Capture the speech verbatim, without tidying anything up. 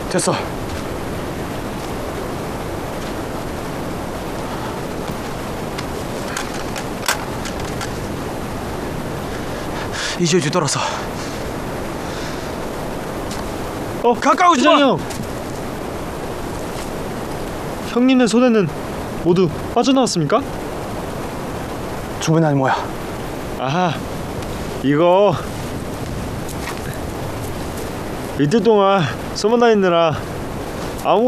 됐어. 이제 뒤돌아서. 어, 가까우지 마! 형! 형님네 손에는 모두 빠져나왔습니까? 주문이 뭐야? 아하, 이거 이틀 동안 숨어 다니느라